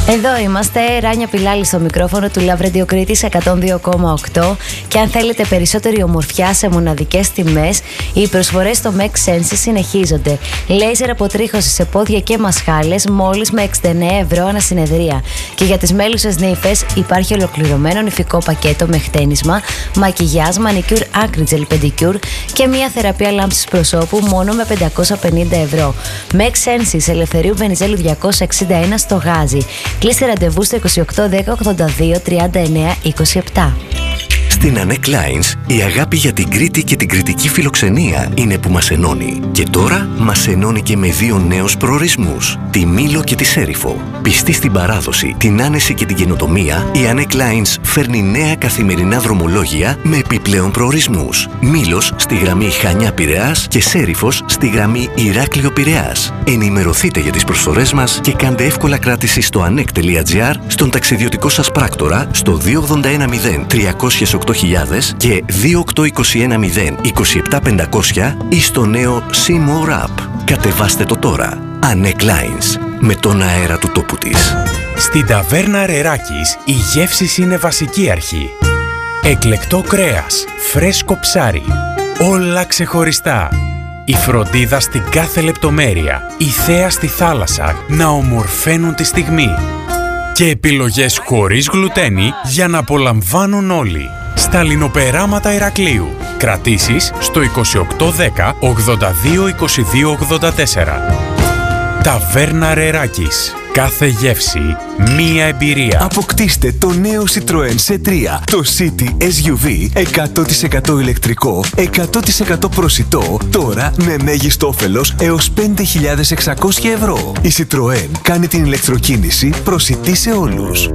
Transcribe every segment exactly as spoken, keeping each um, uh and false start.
Εδώ είμαστε, Ράνια Πιλάλη στο μικρόφωνο του Love Radio Κρήτης εκατόν δύο κόμμα οκτώ. Και αν θέλετε περισσότερη ομορφιά σε μοναδικές τιμές, οι προσφορές στο Make Sense συνεχίζονται. Λέιζερ αποτρίχωση σε πόδια και μασχάλες μόλις με εξήντα εννέα ευρώ ανά συνεδρία. Και για τις μέλισσες νύφες υπάρχει ολοκληρωμένο νηφικό πακέτο με χτένισμα, μακιγιάζ, μανικιούρ, άκριτζελ, πεντικιούρ και μια θεραπεία λάμψης προσώπου μόνο με πεντακόσια πενήντα ευρώ. Make Sense Ελευθερίου Βενιζέλου διακόσια εξήντα ένα στο Γάζι. Κλείστε ραντεβού στο είκοσι οκτώ δέκα ογδόντα δύο τριάντα εννέα είκοσι επτά. Στην Anek Lines, η αγάπη για την Κρήτη και την κρητική φιλοξενία είναι που μας ενώνει. Και τώρα μας ενώνει και με δύο νέους προορισμούς, τη Μήλο και τη Σέριφο. Πιστή στην παράδοση, την άνεση και την καινοτομία, η Anek Lines φέρνει νέα καθημερινά δρομολόγια με επιπλέον προορισμούς. Μήλος στη γραμμή Χανιά-Πειραιάς και Σέριφος στη γραμμή Ηράκλειο-Πειραιάς. Ενημερωθείτε για τις προσφορές μας και κάντε εύκολα κράτηση στο anek τελεία gr, στον ταξιδιωτικό σας πράκτορα, στο δύο ογδόντα ένα μηδέν τριακόσια οκτώ χιλιάδες και δύο οκτώ είκοσι ένα μηδέν είκοσι επτά πεντακόσια ή στο νέο C-More App. Κατεβάστε το τώρα. Anek Lines, με τον αέρα του τόπου της. Στην ταβέρνα Ρεράκης η γεύση είναι βασική αρχή. Εκλεκτό κρέας, φρέσκο ψάρι, όλα ξεχωριστά. Η φροντίδα στην κάθε λεπτομέρεια, η θέα στη θάλασσα να ομορφαίνουν τη στιγμή. Και επιλογές χωρίς γλουτένι για να απολαμβάνουν όλοι. Στα λινοπεράματα Ηρακλείου. Κρατήσεις στο είκοσι οκτώ δέκα ογδόντα δύο είκοσι δύο ογδόντα τέσσερα. Ταβέρνα Ρεράκης. Κάθε γεύση, μία εμπειρία. Αποκτήστε το νέο Citroën σι τρία, το City ες γιου βι, εκατό τοις εκατό ηλεκτρικό, εκατό τοις εκατό προσιτό, τώρα με μέγιστο όφελος έως πέντε χιλιάδες εξακόσια ευρώ. Η Citroën κάνει την ηλεκτροκίνηση προσιτή σε όλους.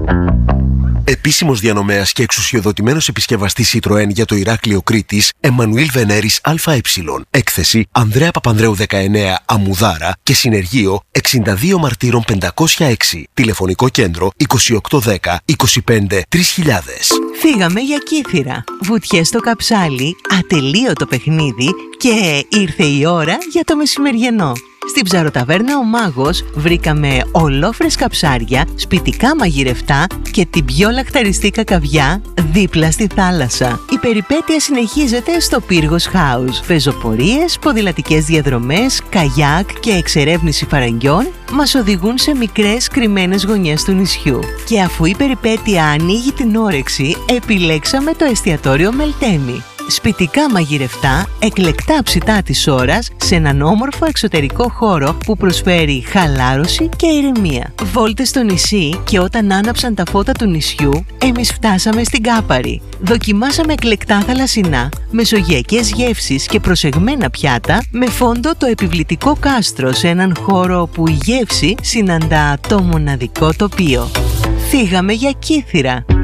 Επίσημος διανομέας και εξουσιοδοτημένος επισκευαστής Citroën για το Ηράκλειο Κρήτης, Εμμανουήλ Βενέρης ΑΕ. Έκθεση Ανδρέα Παπανδρέου δεκαεννέα Αμμουδάρα και συνεργείο εξήντα δύο Μαρτύρων πεντακόσια έξι. Τηλεφωνικό κέντρο είκοσι οκτώ δέκα είκοσι πέντε τρεις χιλιάδες. Φύγαμε για Κύθυρα. Βουτιές στο καψάλι, ατελείωτο παιχνίδι και ήρθε η ώρα για το μεσημεριανό. Στην ψαροταβέρνα Ο Μάγος βρήκαμε ολόφρεσκα ψάρια, σπιτικά μαγειρευτά και την πιο λαχταριστή κακαβιά δίπλα στη θάλασσα. Η περιπέτεια συνεχίζεται στο Πύργος House. Πεζοπορίες, ποδηλατικές διαδρομές, καγιάκ και εξερεύνηση φαραγγιών μας οδηγούν σε μικρές κρυμμένες γωνιές του νησιού. Και αφού η περιπέτεια ανοίγει την όρεξη, επιλέξαμε το εστιατόριο Μελτέμι. Σπιτικά μαγειρευτά, εκλεκτά ψητά της ώρας σε έναν όμορφο εξωτερικό χώρο που προσφέρει χαλάρωση και ηρεμία. Βόλτες στο νησί και όταν άναψαν τα φώτα του νησιού, εμείς φτάσαμε στην Κάπαρη. Δοκιμάσαμε εκλεκτά θαλασσινά, μεσογειακές γεύσεις και προσεγμένα πιάτα με φόντο το επιβλητικό κάστρο σε έναν χώρο που η γεύση συναντά το μοναδικό τοπίο. Φύγαμε για Κύθυρα.